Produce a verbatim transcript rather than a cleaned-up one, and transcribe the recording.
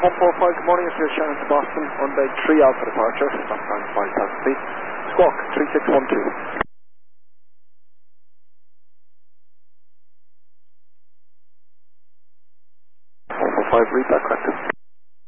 one four five, good morning, it's your Shannon to Boston, on bed three Alpha departure, stop time five thousand feet, squawk three six one two. one four five, read that correctly.